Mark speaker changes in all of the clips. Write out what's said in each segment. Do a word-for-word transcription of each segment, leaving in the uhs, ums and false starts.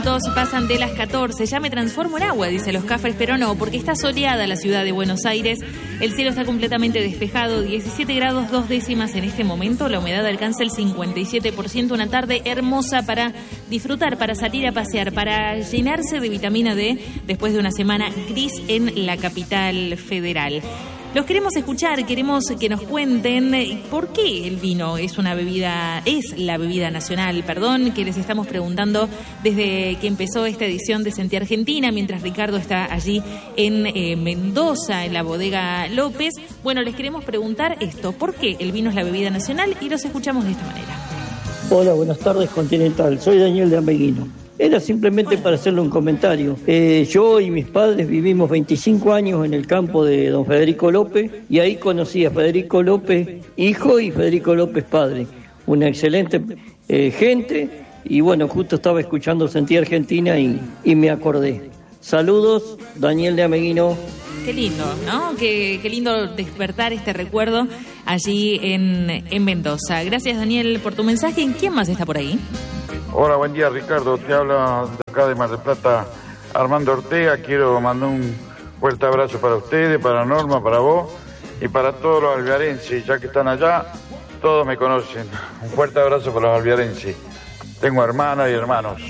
Speaker 1: minutos pasan de las catorce. Ya me transformo en agua, dice los Cafres, pero no, porque está soleada la ciudad de Buenos Aires. El cielo está completamente despejado, diecisiete grados dos décimas en este momento. La humedad alcanza el cincuenta y siete por ciento. Una tarde hermosa para disfrutar, para salir a pasear, para llenarse de vitamina D después de una semana gris en la capital federal. Los queremos escuchar, queremos que nos cuenten por qué el vino es una bebida, es la bebida nacional, perdón, que les estamos preguntando desde que empezó esta edición de Sentí Argentina, mientras Ricardo está allí en eh, Mendoza, en la bodega López. Bueno, les queremos preguntar esto, ¿por qué el vino es la bebida nacional? Y los escuchamos de esta manera.
Speaker 2: Hola, buenas tardes, Continental. Soy Daniel de Ameguino. Era simplemente para hacerle un comentario. Eh, yo y mis padres vivimos veinticinco años en el campo de don Federico López y ahí conocí a Federico López hijo y Federico López padre. Una excelente eh, gente y bueno, justo estaba escuchando Sentí Argentina y, y me acordé. Saludos, Daniel de Ameguino.
Speaker 1: Qué lindo, ¿no? Qué, qué lindo despertar este recuerdo allí en, en Mendoza. Gracias, Daniel, por tu mensaje. ¿Quién más está por ahí?
Speaker 3: Hola, buen día, Ricardo. Te habla de acá de Mar del Plata, Armando Ortega. Quiero mandar un fuerte abrazo para ustedes, para Norma, para vos y para todos los alvearenses. Ya que están allá, todos me conocen. Un fuerte abrazo para los alvearenses. Tengo hermanas y hermanos.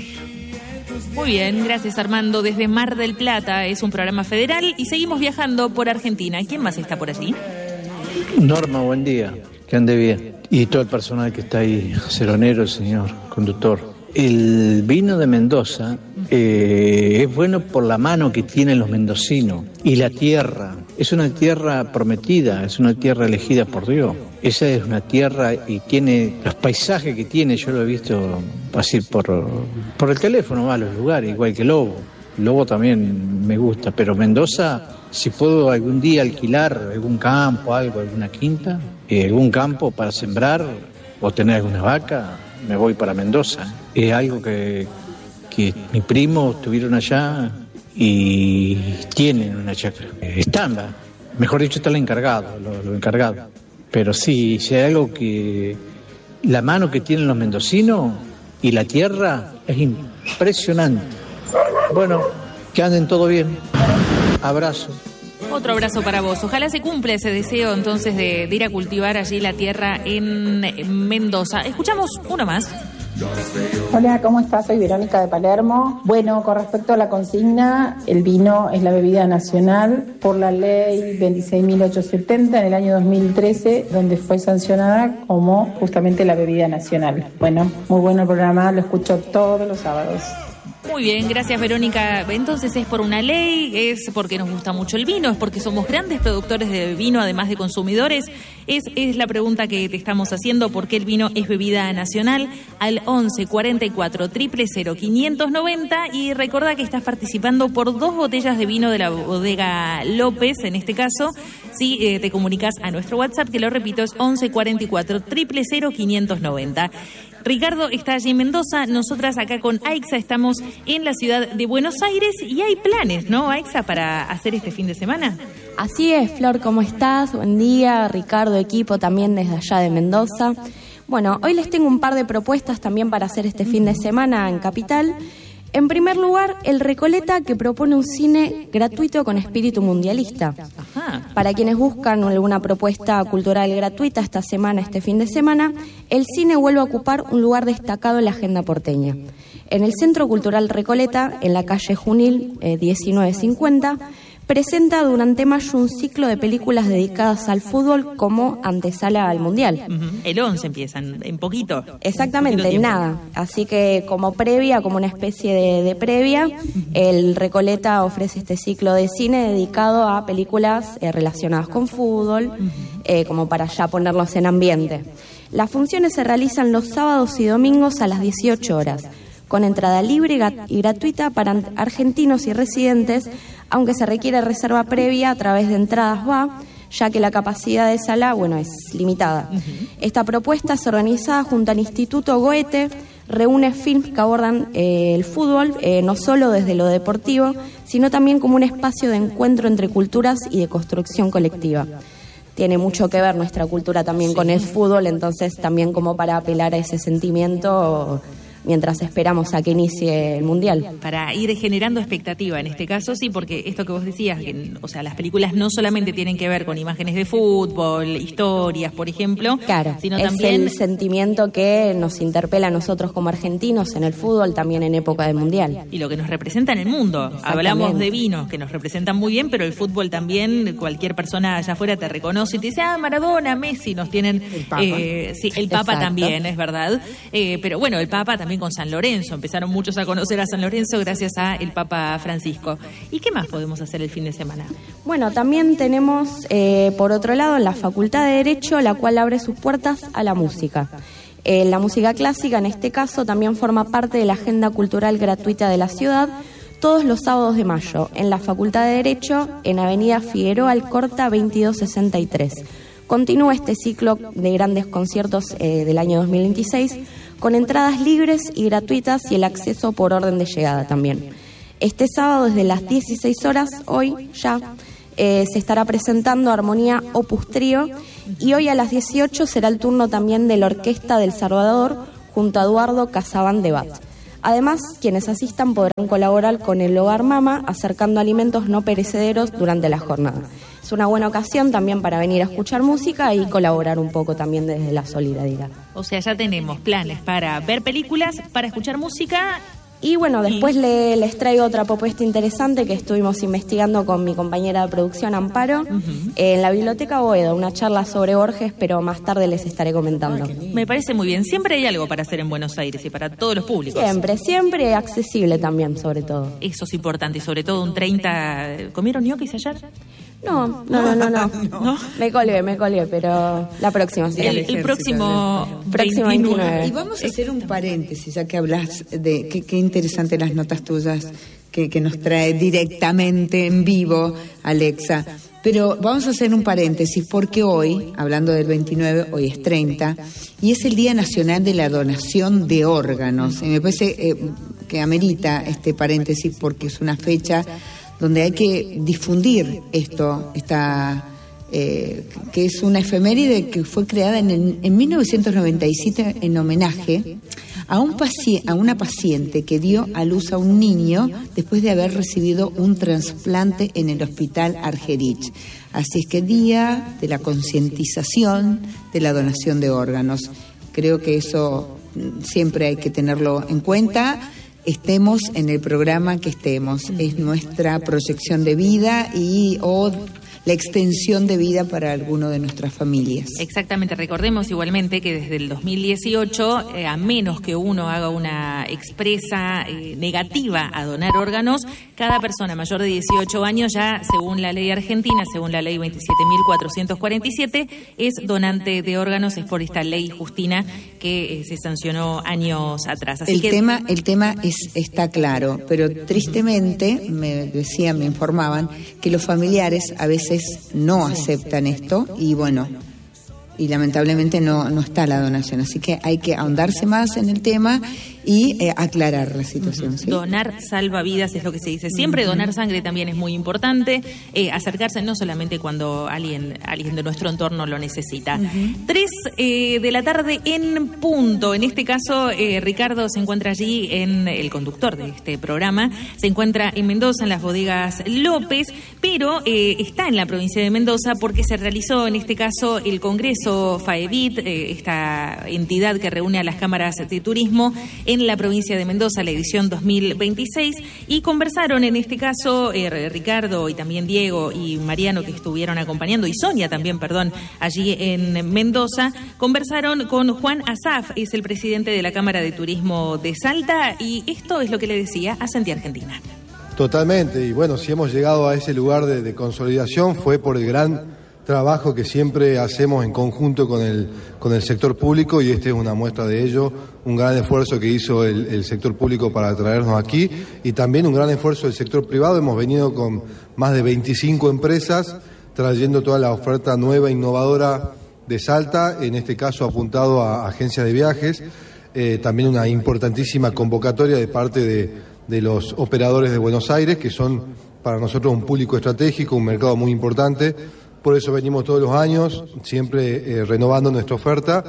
Speaker 1: Muy bien, gracias, Armando. Desde Mar del Plata, es un programa federal y seguimos viajando por Argentina. ¿Quién más está por allí?
Speaker 4: Norma, buen día. Que ande bien. Y todo el personal que está ahí, Ceronero, el señor conductor. El vino de Mendoza eh, es bueno por la mano que tienen los mendocinos y la tierra. Es una tierra prometida, es una tierra elegida por Dios. Esa es una tierra y tiene los paisajes que tiene, yo lo he visto así por, por el teléfono, va a los lugares, igual que Lobo. Lobo también me gusta, pero Mendoza, si puedo algún día alquilar algún campo, algo, alguna quinta, eh, algún campo para sembrar o tener alguna vaca, me voy para Mendoza. Es algo que, que mi primo estuvieron allá y tienen una chacra. Están, ¿va? Mejor dicho, está el encargado, lo, lo encargado. Pero sí, si hay algo que... La mano que tienen los mendocinos y la tierra es impresionante. Bueno, que anden todo bien. Abrazo.
Speaker 1: Otro abrazo para vos. Ojalá se cumpla ese deseo entonces de, de ir a cultivar allí la tierra en Mendoza. Escuchamos uno más.
Speaker 5: Hola, ¿cómo estás? Soy Verónica de Palermo. Bueno, con respecto a la consigna, el vino es la bebida nacional por la ley veintiséis mil ochocientos setenta en el año dos mil trece, donde fue sancionada como justamente la bebida nacional. Bueno, muy bueno el programa, lo escucho todos los sábados.
Speaker 1: Muy bien, gracias, Verónica. Entonces es por una ley, es porque nos gusta mucho el vino, es porque somos grandes productores de vino, además de consumidores. Es, es la pregunta que te estamos haciendo, ¿por qué el vino es bebida nacional? Al once cuarenta y cuatro cero cero cero quinientos noventa y recordá que estás participando por dos botellas de vino de la bodega López, en este caso, si eh, te comunicas a nuestro WhatsApp, que lo repito, es once cuarenta y cuatro cero cero cero quinientos noventa. Ricardo está allí en Mendoza, nosotras acá con Aixa estamos en la ciudad de Buenos Aires y hay planes, ¿no, Aixa, para hacer este fin de semana?
Speaker 6: Así es, Flor, ¿cómo estás? Buen día, Ricardo, equipo también desde allá de Mendoza. Bueno, hoy les tengo un par de propuestas también para hacer este fin de semana en Capital. En primer lugar, el Recoleta, que propone un cine gratuito con espíritu mundialista.
Speaker 1: Ajá.
Speaker 6: Para quienes buscan alguna propuesta cultural gratuita esta semana, este fin de semana, el cine vuelve a ocupar un lugar destacado en la agenda porteña. En el Centro Cultural Recoleta, en la calle Junil eh, diecinueve cincuenta, presenta durante mayo un ciclo de películas dedicadas al fútbol como antesala al Mundial.
Speaker 1: Uh-huh. El once empiezan, en poquito.
Speaker 6: Exactamente, en nada. Así que como previa, como una especie de, de previa, uh-huh, el Recoleta ofrece este ciclo de cine dedicado a películas eh, relacionadas con fútbol, uh-huh, eh, como para ya ponerlos en ambiente. Las funciones se realizan los sábados y domingos a las dieciocho horas, con entrada libre y gratuita para argentinos y residentes, aunque se requiere reserva previa a través de Entradas V A, ya que la capacidad de sala, bueno, es limitada. Uh-huh. Esta propuesta es organizada junto al Instituto Goethe, reúne films que abordan eh, el fútbol, eh, no solo desde lo deportivo, sino también como un espacio de encuentro entre culturas y de construcción colectiva. Tiene mucho que ver nuestra cultura también, sí, con el fútbol, entonces también como para apelar a ese sentimiento mientras esperamos a que inicie el Mundial.
Speaker 1: Para ir generando expectativa en este caso, sí, porque esto que vos decías, que, o sea, las películas no solamente tienen que ver con imágenes de fútbol, historias, por ejemplo,
Speaker 6: claro,
Speaker 1: sino
Speaker 6: es
Speaker 1: también
Speaker 6: el sentimiento que nos interpela a nosotros como argentinos en el fútbol, también en época de Mundial.
Speaker 1: Y lo que nos representa en el mundo. Hablamos de vinos que nos representan muy bien, pero el fútbol también, cualquier persona allá afuera te reconoce y te dice, ah, Maradona, Messi, nos tienen...
Speaker 7: El Papa.
Speaker 1: Eh, sí, el Papa
Speaker 6: Exacto.
Speaker 1: también, es verdad. Eh, pero bueno, el Papa también con San Lorenzo. Empezaron muchos a conocer a San Lorenzo gracias a el Papa Francisco. ¿Y qué más podemos hacer el fin de semana?
Speaker 6: Bueno, también tenemos, eh, por otro lado, la Facultad de Derecho, la cual abre sus puertas a la música. Eh, la música clásica, en este caso, también forma parte de la agenda cultural gratuita de la ciudad, todos los sábados de mayo, en la Facultad de Derecho, en Avenida Figueroa Alcorta veintidós sesenta y tres. Continúa este ciclo de grandes conciertos eh, del año dos mil veintiséis, con entradas libres y gratuitas y el acceso por orden de llegada también. Este sábado, desde las dieciséis horas, hoy ya, eh, se estará presentando Armonía Opus Trío, y hoy a las dieciocho será el turno también de la Orquesta del Salvador junto a Eduardo Casabán de Bat. Además, quienes asistan podrán colaborar con el Hogar Mama acercando alimentos no perecederos durante la jornada. Es una buena ocasión también para venir a escuchar música y colaborar un poco también desde la solidaridad.
Speaker 1: O sea, ya tenemos planes para ver películas, para escuchar música.
Speaker 6: Y bueno, después le, les traigo otra propuesta interesante que estuvimos investigando con mi compañera de producción, Amparo, uh-huh. en la Biblioteca Boedo, una charla sobre Borges, pero más tarde les estaré comentando.
Speaker 1: Oh, me parece muy bien. Siempre hay algo para hacer en Buenos Aires y para todos los públicos.
Speaker 6: Siempre, siempre accesible también, sobre todo.
Speaker 1: Eso es importante y sobre todo un treinta... ¿Comieron ñoquis ayer?
Speaker 6: No, no, no, no, no. ¿No? Me colgué, me colgué, pero la próxima. Sí,
Speaker 1: el, el próximo,
Speaker 6: próximo veintinueve.
Speaker 7: Y vamos a hacer un paréntesis, ya que hablas de qué, qué interesante las notas tuyas que, que nos trae directamente en vivo Alexa. Pero vamos a hacer un paréntesis porque hoy, hablando del veintinueve, hoy es treinta, y es el Día Nacional de la Donación de Órganos. Y me parece eh, que amerita este paréntesis porque es una fecha donde hay que difundir esto, esta, eh, que es una efeméride que fue creada en, el, en mil novecientos noventa y siete en homenaje a, un paci- a una paciente que dio a luz a un niño después de haber recibido un trasplante en el Hospital Argerich. Así es que Día de la Concientización de la Donación de Órganos. Creo que eso siempre hay que tenerlo en cuenta. Estemos en el programa que estemos, es nuestra proyección de vida y o la extensión de vida para alguno de nuestras familias.
Speaker 1: Exactamente, recordemos igualmente que desde el dos mil dieciocho, eh, a menos que uno haga una expresa eh, negativa a donar órganos, cada persona mayor de dieciocho años ya, según la ley argentina, según la ley veintisiete mil cuatrocientos cuarenta y siete, es donante de órganos, es por esta ley Justina que eh, se sancionó años atrás. Así
Speaker 7: el
Speaker 1: que...
Speaker 7: tema, el tema es, está claro, pero tristemente, me decían, me informaban, que los familiares a veces no aceptan esto y bueno, y lamentablemente no, no está la donación, así que hay que ahondarse más en el tema y eh, aclarar la situación. ¿Sí?
Speaker 1: Donar salva vidas es lo que se dice siempre. Donar sangre también es muy importante. Eh, acercarse no solamente cuando alguien alguien de nuestro entorno lo necesita. Uh-huh. Tres eh, de la tarde en punto. En este caso, eh, Ricardo se encuentra allí, en el conductor de este programa. Se encuentra en Mendoza, en las bodegas López, pero eh, está en la provincia de Mendoza porque se realizó en este caso el Congreso FAEBIT, eh, esta entidad que reúne a las cámaras de turismo en la provincia de Mendoza, la edición dos mil veintiséis, y conversaron en este caso eh, Ricardo y también Diego y Mariano, que estuvieron acompañando, y Sonia también, perdón, allí en Mendoza, conversaron con Juan Asaf, es el presidente de la Cámara de Turismo de Salta, y esto es lo que le decía a Sentí Argentina.
Speaker 8: Totalmente, y bueno, si hemos llegado a ese lugar de, de consolidación fue por el gran trabajo que siempre hacemos en conjunto con el, con el sector público, y este es una muestra de ello, un gran esfuerzo que hizo el, el sector público para traernos aquí, y también un gran esfuerzo del sector privado. Hemos venido con más de veinticinco empresas trayendo toda la oferta nueva, innovadora de Salta, en este caso apuntado a agencias de viajes, eh, también una importantísima convocatoria de parte de, de los operadores de Buenos Aires, que son para nosotros un público estratégico, un mercado muy importante. Por eso venimos todos los años, siempre eh, renovando nuestra oferta,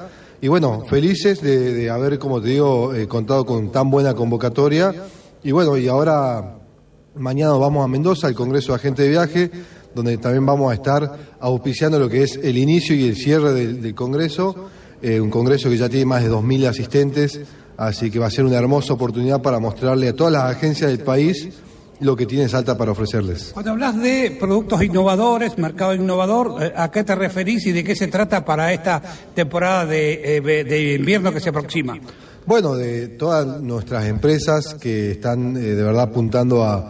Speaker 8: Y bueno, felices de, de haber, como te digo, eh, contado con tan buena convocatoria. Y bueno, y ahora mañana vamos a Mendoza, al Congreso de Agentes de Viaje, donde también vamos a estar auspiciando lo que es el inicio y el cierre del, del Congreso, eh, un Congreso que ya tiene más de dos mil asistentes, así que va a ser una hermosa oportunidad para mostrarle a todas las agencias del país lo que tiene Salta para ofrecerles.
Speaker 9: Cuando hablas de productos innovadores, mercado innovador, ¿a qué te referís y de qué se trata para esta temporada de, de invierno que se aproxima?
Speaker 8: Bueno, de todas nuestras empresas que están eh, de verdad apuntando a,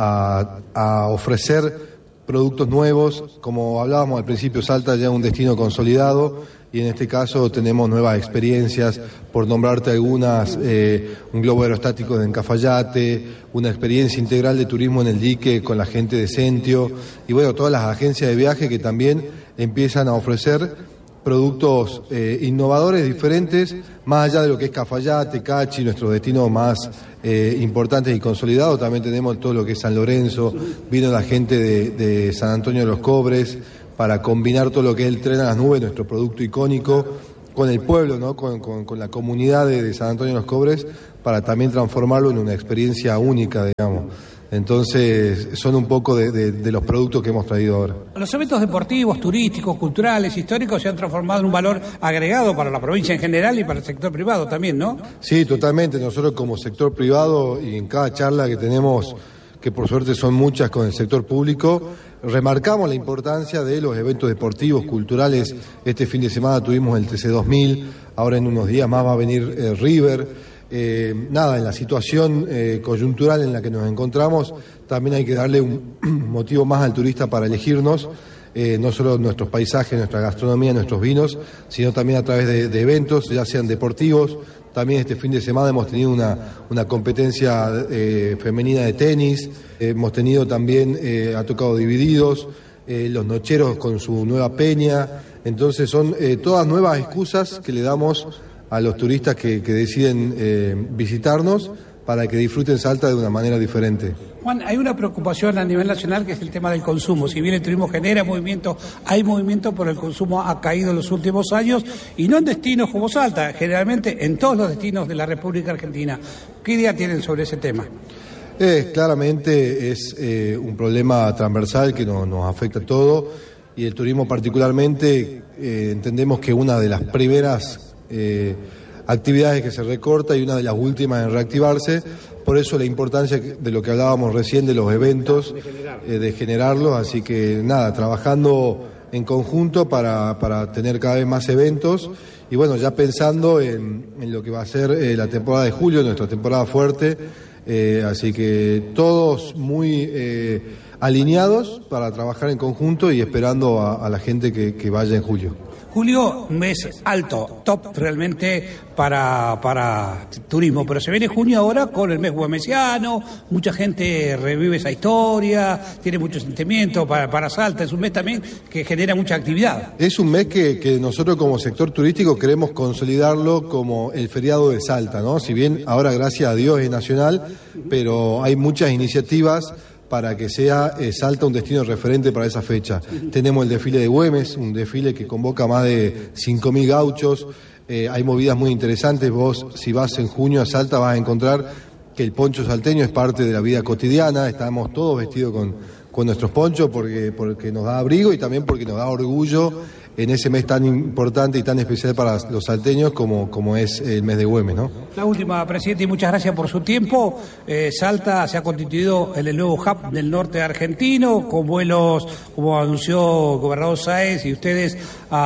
Speaker 8: a, a ofrecer productos nuevos. Como hablábamos al principio, Salta ya es un destino consolidado y en este caso tenemos nuevas experiencias, por nombrarte algunas, eh, un globo aerostático en Cafayate, una experiencia integral de turismo en el dique con la gente de Sentio y bueno, todas las agencias de viaje que también empiezan a ofrecer productos eh, innovadores, diferentes, más allá de lo que es Cafayate, Cachi, nuestros destinos más eh, importantes y consolidados. También tenemos todo lo que es San Lorenzo, vino la gente de, de San Antonio de los Cobres para combinar todo lo que es el tren a las nubes, nuestro producto icónico, con el pueblo, ¿no? con, con, con la comunidad de, de San Antonio de los Cobres, para también transformarlo en una experiencia única, digamos. Entonces, son un poco de, de, de los productos que hemos traído ahora.
Speaker 9: Los eventos deportivos, turísticos, culturales, históricos se han transformado en un valor agregado para la provincia en general y para el sector privado también, ¿no?
Speaker 8: Sí, totalmente. Nosotros como sector privado y en cada charla que tenemos, que por suerte son muchas con el sector público, remarcamos la importancia de los eventos deportivos, culturales. Este fin de semana tuvimos el T C dos mil, ahora en unos días más va a venir eh, River. Eh, nada, en la situación eh, coyuntural en la que nos encontramos, también hay que darle un motivo más al turista para elegirnos, eh, no solo nuestros paisajes, nuestra gastronomía, nuestros vinos, sino también a través de, de eventos, ya sean deportivos. También este fin de semana hemos tenido una, una competencia eh, femenina de tenis, eh, hemos tenido también, eh, ha tocado Divididos, eh, los Nocheros con su nueva peña. Entonces son eh, todas nuevas excusas que le damos a los turistas que, que deciden eh, visitarnos para que disfruten Salta de una manera diferente.
Speaker 9: Juan, hay una preocupación a nivel nacional que es el tema del consumo. Si bien el turismo genera movimiento, hay movimiento, pero el consumo ha caído en los últimos años y no en destinos como Salta, generalmente en todos los destinos de la República Argentina. ¿Qué idea tienen sobre ese tema?
Speaker 8: Eh, claramente es eh, un problema transversal que no, nos afecta a todo y el turismo particularmente eh, entendemos que una de las primeras Eh, actividades que se recorta y una de las últimas en reactivarse, por eso la importancia de lo que hablábamos recién de los eventos, eh, de generarlos, así que nada, trabajando en conjunto para, para tener cada vez más eventos y bueno, ya pensando en, en lo que va a ser eh, la temporada de julio, nuestra temporada fuerte, eh, así que todos muy eh, alineados para trabajar en conjunto y esperando a, a la gente que, que vaya en julio.
Speaker 9: Julio, un mes alto, top realmente para, para turismo, pero se viene junio ahora con el mes guamesiano, mucha gente revive esa historia, tiene mucho sentimiento para, para Salta, es un mes también que genera mucha actividad.
Speaker 8: Es un mes que, que nosotros como sector turístico queremos consolidarlo como el feriado de Salta, ¿no? Si bien ahora gracias a Dios es nacional, pero hay muchas iniciativas para que sea eh, Salta un destino referente para esa fecha. Tenemos el desfile de Güemes, un desfile que convoca más de cinco mil gauchos, eh, hay movidas muy interesantes. Vos, si vas en junio a Salta, vas a encontrar que el poncho salteño es parte de la vida cotidiana, estamos todos vestidos con, con nuestros ponchos porque, porque nos da abrigo y también porque nos da orgullo en ese mes tan importante y tan especial para los salteños como, como es el mes de Güemes, ¿no?
Speaker 9: La última, presidente, y muchas gracias por su tiempo. Eh, Salta se ha constituido en el nuevo hub del norte argentino, con vuelos, como anunció el gobernador Sáez, y ustedes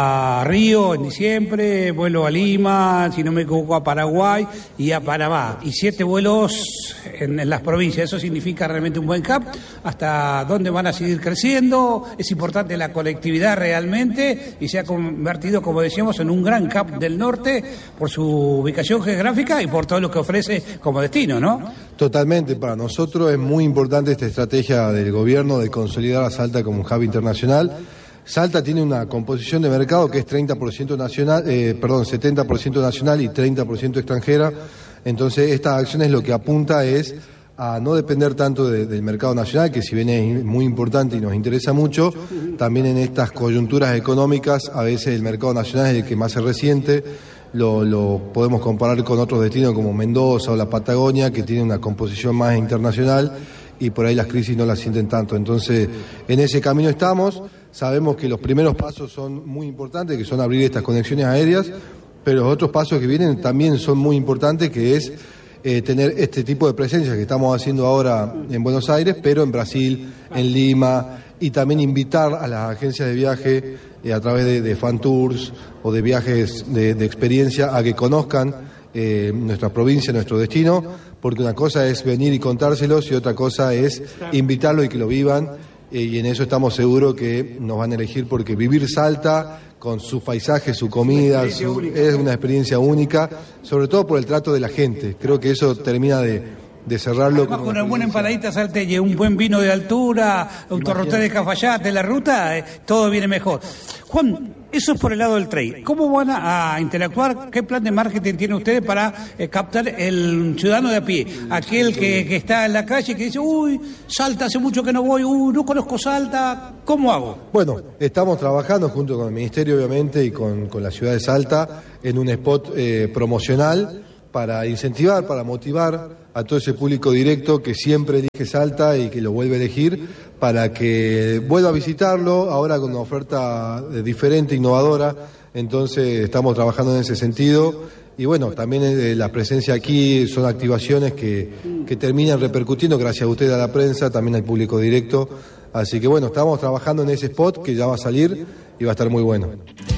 Speaker 9: a Río en diciembre, vuelo a Lima, si no me equivoco a Paraguay y a Panamá, y siete vuelos en, en las provincias. Eso significa realmente un buen hub. ¿Hasta dónde van a seguir creciendo? Es importante la conectividad realmente, y se ha convertido, como decíamos, en un gran hub del norte por su ubicación geográfica y por todo lo que ofrece como destino, ¿no?
Speaker 8: Totalmente, para nosotros es muy importante esta estrategia del gobierno de consolidar a Salta como un hub internacional. Salta tiene una composición de mercado que es treinta por ciento nacional, eh, perdón, setenta por ciento nacional y treinta por ciento extranjera. Entonces, estas acciones lo que apunta es a no depender tanto de, del mercado nacional, que si bien es muy importante y nos interesa mucho, también en estas coyunturas económicas a veces el mercado nacional es el que más se resiente. lo, lo podemos comparar con otros destinos como Mendoza o la Patagonia, que tienen una composición más internacional y por ahí las crisis no las sienten tanto. Entonces, en ese camino estamos. Sabemos que los primeros pasos son muy importantes, que son abrir estas conexiones aéreas, pero los otros pasos que vienen también son muy importantes, que es eh, tener este tipo de presencia que estamos haciendo ahora en Buenos Aires, pero en Brasil, en Lima, y también invitar a las agencias de viaje eh, a través de, de fan tours o de viajes de, de experiencia a que conozcan eh, nuestra provincia, nuestro destino, porque una cosa es venir y contárselos y otra cosa es invitarlos y que lo vivan, eh, y en eso estamos seguros que nos van a elegir, porque vivir Salta con sus paisajes, su comida, su, es una experiencia única, sobre todo por el trato de la gente. Creo que eso termina de, de cerrarlo.
Speaker 9: Además, con una buena empanadita salteña, un buen vino de altura, un torroté de Cafayate, la ruta, eh, todo viene mejor. Juan, eso es por el lado del trade. ¿Cómo van a, a interactuar? ¿Qué plan de marketing tienen ustedes para eh, captar el ciudadano de a pie? Aquel que, que está en la calle que dice, uy, Salta, hace mucho que no voy, uy, no conozco Salta, ¿cómo hago?
Speaker 8: Bueno, estamos trabajando junto con el Ministerio, obviamente, y con, con la ciudad de Salta, en un spot eh, promocional para incentivar, para motivar a todo ese público directo que siempre elige Salta y que lo vuelve a elegir, para que vuelva a visitarlo, ahora con una oferta diferente, innovadora. Entonces estamos trabajando en ese sentido. Y bueno, también eh, la presencia aquí son activaciones que, que terminan repercutiendo, gracias a usted, a la prensa, también al público directo. Así que bueno, estamos trabajando en ese spot que ya va a salir y va a estar muy bueno.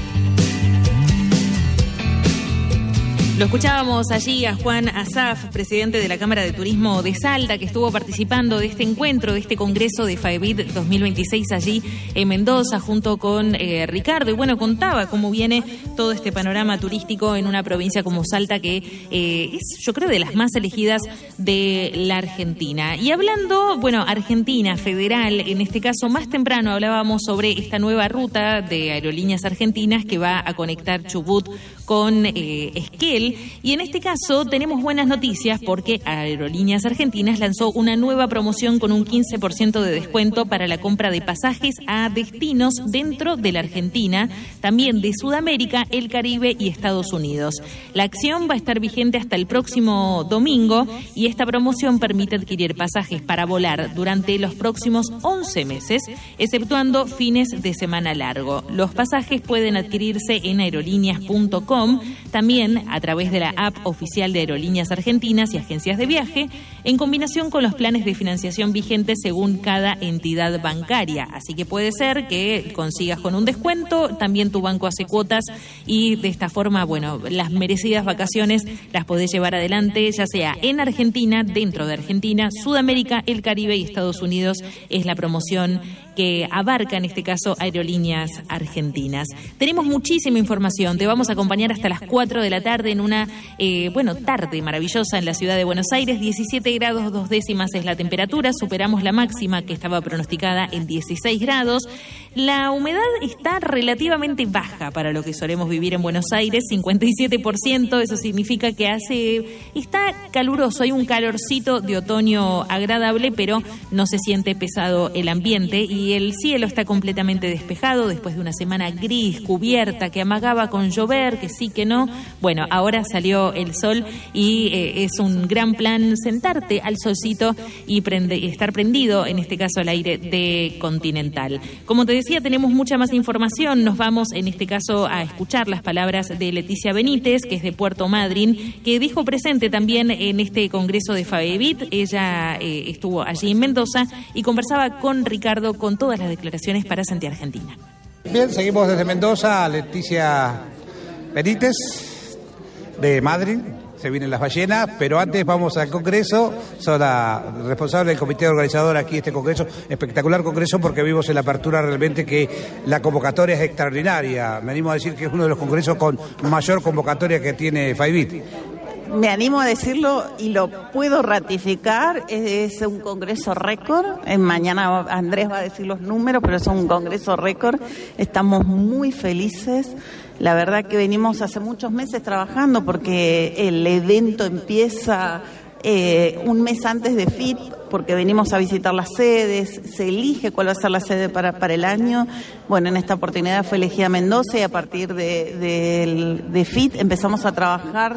Speaker 1: Lo escuchábamos allí a Juan Asaf, presidente de la Cámara de Turismo de Salta, que estuvo participando de este encuentro, de este congreso de FAEBIT dos mil veintiséis allí en Mendoza, junto con eh, Ricardo. Y bueno, contaba cómo viene todo este panorama turístico en una provincia como Salta, que eh, es, yo creo, de las más elegidas de la Argentina. Y hablando, bueno, Argentina Federal, en este caso más temprano hablábamos sobre esta nueva ruta de Aerolíneas Argentinas que va a conectar Chubut con eh, Esquel. Y en este caso tenemos buenas noticias, porque Aerolíneas Argentinas lanzó una nueva promoción con un quince por ciento de descuento para la compra de pasajes a destinos dentro de la Argentina, también de Sudamérica, el Caribe y Estados Unidos. La acción va a estar vigente hasta el próximo domingo y esta promoción permite adquirir pasajes para volar durante los próximos once meses, exceptuando fines de semana largo. Los pasajes pueden adquirirse en aerolíneas punto com, también a través de la app oficial de Aerolíneas Argentinas y agencias de viaje, en combinación con los planes de financiación vigentes según cada entidad bancaria. Así que puede ser que consigas con un descuento, también tu banco hace cuotas y de esta forma, bueno, las merecidas vacaciones las podés llevar adelante, ya sea en Argentina, dentro de Argentina, Sudamérica, el Caribe y Estados Unidos. Es la promoción que abarca en este caso Aerolíneas Argentinas. Tenemos muchísima información, te vamos a acompañar hasta las cuatro de la tarde en una, eh, bueno, tarde maravillosa en la ciudad de Buenos Aires. diecisiete grados dos décimas es la temperatura, superamos la máxima que estaba pronosticada en dieciséis grados. La humedad está relativamente baja para lo que solemos vivir en Buenos Aires, cincuenta y siete por ciento, eso significa que hace, está caluroso, hay un calorcito de otoño agradable, pero no se siente pesado el ambiente. Y Y el cielo está completamente despejado después de una semana gris, cubierta, que amagaba con llover, que sí, que no. Bueno, ahora salió el sol y eh, es un gran plan sentarte al solcito y prende, estar prendido, en este caso al aire de Continental. Como te decía, tenemos mucha más información. Nos vamos, en este caso, a escuchar las palabras de Leticia Benítez, que es de Puerto Madryn, que dijo presente también en este congreso de FAEBIT. Ella eh, estuvo allí en Mendoza y conversaba con Ricardo con todas las declaraciones para Santi Argentina.
Speaker 9: Bien, seguimos desde Mendoza. Leticia Benítez, de Madrid. Se vienen las ballenas, pero antes vamos al Congreso. Soy la responsable del comité organizador aquí de este Congreso, espectacular Congreso, porque vimos en la apertura realmente que la convocatoria es extraordinaria. Me animo a decir que es uno de los congresos con mayor convocatoria que tiene FAEBIT.
Speaker 10: Me animo a decirlo y lo puedo ratificar, es un congreso récord. Mañana Andrés va a decir los números, pero es un congreso récord. Estamos muy felices. La verdad que venimos hace muchos meses trabajando porque el evento empieza eh, un mes antes de F I P, porque venimos a visitar las sedes, se elige cuál va a ser la sede para, para el año. Bueno, en esta oportunidad fue elegida Mendoza y a partir de, de, de F I T empezamos a trabajar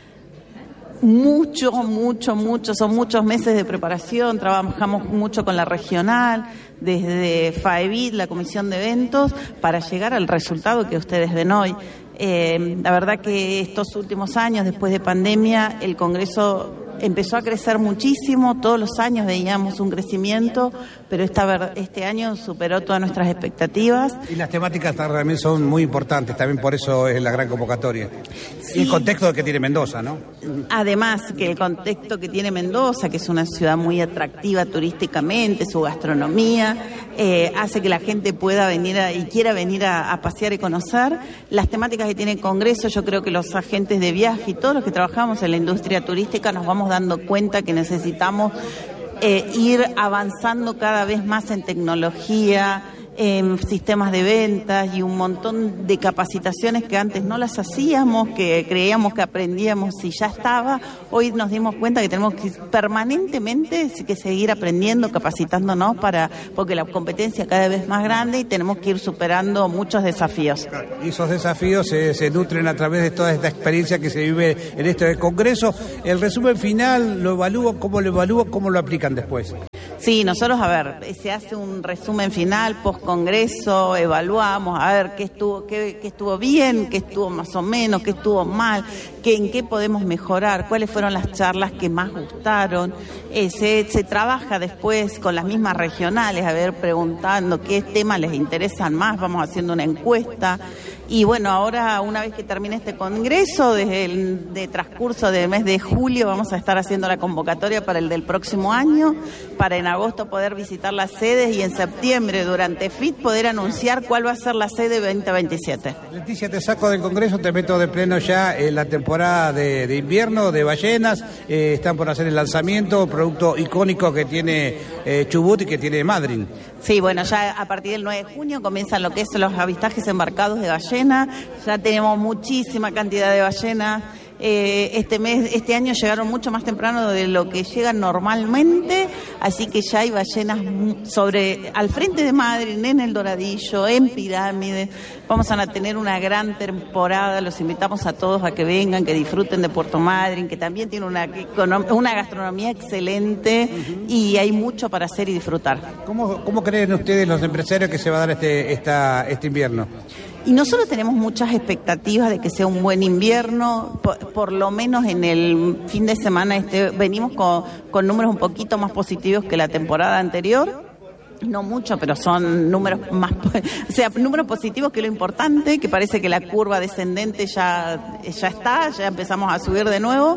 Speaker 10: mucho, mucho, mucho, son muchos meses de preparación, trabajamos mucho con la regional, desde FAEBIT, la Comisión de Eventos, para llegar al resultado que ustedes ven hoy. Eh, la verdad que estos últimos años, después de pandemia, el Congreso empezó a crecer muchísimo, todos los años veíamos un crecimiento, pero esta, este año superó todas nuestras expectativas.
Speaker 9: Y las temáticas también son muy importantes, también por eso es la gran convocatoria. Sí. Y el contexto que tiene Mendoza, ¿no?
Speaker 10: Además, que el contexto que tiene Mendoza, que es una ciudad muy atractiva turísticamente, su gastronomía, eh, hace que la gente pueda venir a, y quiera venir a, a pasear y conocer. Las temáticas que tiene el Congreso, yo creo que los agentes de viaje y todos los que trabajamos en la industria turística nos vamos dando cuenta que necesitamos eh, ir avanzando cada vez más en tecnología, en sistemas de ventas y un montón de capacitaciones que antes no las hacíamos, que creíamos que aprendíamos y ya estaba. Hoy nos dimos cuenta que tenemos que permanentemente que seguir aprendiendo, capacitándonos, para porque la competencia cada vez es más grande y tenemos que ir superando muchos desafíos.
Speaker 9: Y esos desafíos se, se nutren a través de toda esta experiencia que se vive en este Congreso. El resumen final, ¿lo evalúo? ¿Cómo lo evalúo? ¿Cómo lo aplican después?
Speaker 10: Sí, nosotros, a ver, se hace un resumen final, post-congreso, evaluamos, a ver qué estuvo, qué, qué estuvo bien, qué estuvo más o menos, qué estuvo mal, qué, en qué podemos mejorar, cuáles fueron las charlas que más gustaron. Eh, se, se trabaja después con las mismas regionales, a ver, preguntando qué temas les interesan más, vamos haciendo una encuesta. Y bueno, ahora una vez que termine este congreso, desde el de transcurso del mes de julio vamos a estar haciendo la convocatoria para el del próximo año, para en agosto poder visitar las sedes y en septiembre durante F I T poder anunciar cuál va a ser la sede veinte veintisiete.
Speaker 9: Leticia, te saco del congreso, te meto de pleno ya en la temporada de, de invierno de ballenas, eh, están por hacer el lanzamiento, producto icónico que tiene eh, Chubut y que tiene Madryn.
Speaker 10: Sí, bueno, ya a partir del nueve de junio comienzan lo que es los avistajes embarcados de ballenas. Ya tenemos muchísima cantidad de ballenas. Eh, este mes, este año llegaron mucho más temprano de lo que llegan normalmente, así que ya hay ballenas sobre al frente de Madryn, en el Doradillo, en Pirámides. Vamos a tener una gran temporada. Los invitamos a todos a que vengan, que disfruten de Puerto Madryn, que también tiene una, una gastronomía excelente y hay mucho para hacer y disfrutar.
Speaker 9: ¿Cómo, cómo creen ustedes, los empresarios, que se va a dar este, esta, este invierno?
Speaker 10: Y nosotros tenemos muchas expectativas de que sea un buen invierno, por, por lo menos en el fin de semana este venimos con, con números un poquito más positivos que la temporada anterior. No mucho, pero son números más, o sea, números positivos, que es lo importante, que parece que la curva descendente ya, ya está, ya empezamos a subir de nuevo.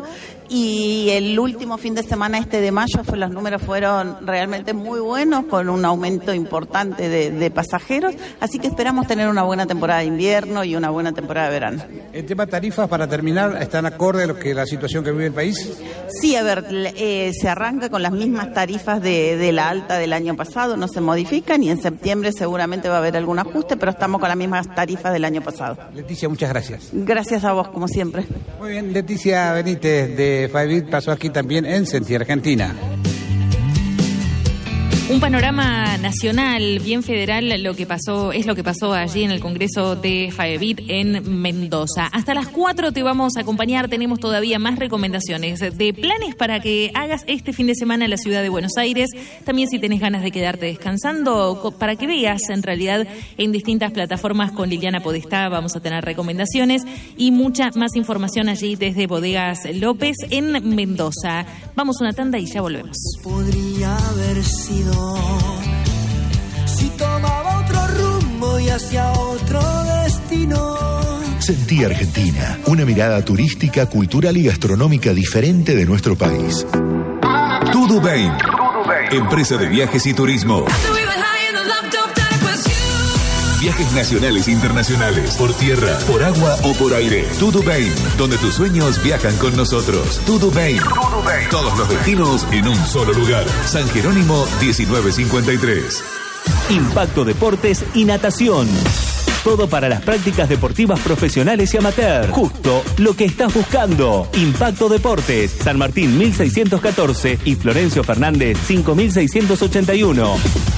Speaker 10: Y el último fin de semana este de mayo fue, los números fueron realmente muy buenos, con un aumento importante de, de pasajeros, así que esperamos tener una buena temporada de invierno y una buena temporada de verano.
Speaker 9: ¿El tema tarifas, para terminar, están acorde a lo que la situación que vive el país?
Speaker 10: Sí, a ver, eh, se arranca con las mismas tarifas de, de la alta del año pasado, no se modifican, y en septiembre seguramente va a haber algún ajuste, pero estamos con las mismas tarifas del año pasado.
Speaker 9: Leticia, muchas gracias.
Speaker 10: Gracias a vos, como siempre.
Speaker 9: Muy bien, Leticia Benítez de FAEBIT pasó aquí también en Sentir Argentina.
Speaker 1: Un panorama nacional, bien federal, lo que pasó es lo que pasó allí en el Congreso de FAEBIT en Mendoza. Hasta las cuatro te vamos a acompañar, tenemos todavía más recomendaciones de planes para que hagas este fin de semana en la ciudad de Buenos Aires. También, si tenés ganas de quedarte descansando, para que veas en realidad en distintas plataformas con Liliana Podestá, vamos a tener recomendaciones y mucha más información allí desde Bodegas López en Mendoza. Vamos a una tanda y ya volvemos.
Speaker 11: Podría haber sido si tomaba otro rumbo y hacia otro destino.
Speaker 12: Sentí Argentina, una mirada turística, cultural y gastronómica diferente de nuestro país.
Speaker 13: Tudubain, empresa de viajes y turismo. Viajes nacionales e internacionales, por tierra, por agua o por aire. Tudubain, donde tus sueños viajan con nosotros. Tudubain, todos los destinos en un solo lugar. San Jerónimo diecinueve cincuenta y tres.
Speaker 14: Impacto Deportes y Natación. todo para las prácticas deportivas profesionales y amateur. Justo lo que estás buscando. Impacto Deportes, San Martín mil seiscientos catorce y Florencio Fernández cinco mil seiscientos ochenta y uno.